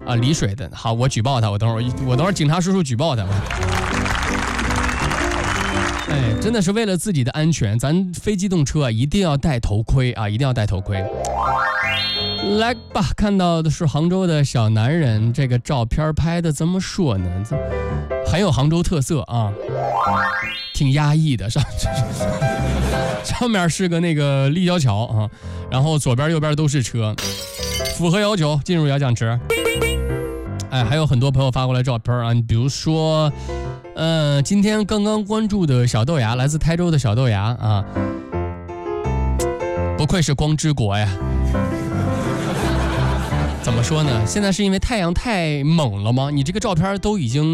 啊，丽水的。好，我举报他，我等会儿警察叔叔举报他。哎，真的是为了自己的安全，咱非机动车啊一定要戴头盔啊，一定要戴头盔。来吧，看到的是杭州的小男人，这个照片拍的怎么说呢？很有杭州特色啊，挺压抑的。上面是个那个立交桥啊，然后左边右边都是车，符合要求进入摇奖池。哎，还有很多朋友发过来照片啊，你比如说，今天刚刚关注的小豆芽，来自台州的小豆芽啊，不愧是光之国呀。怎么说呢？现在是因为太阳太猛了吗？你这个照片都已经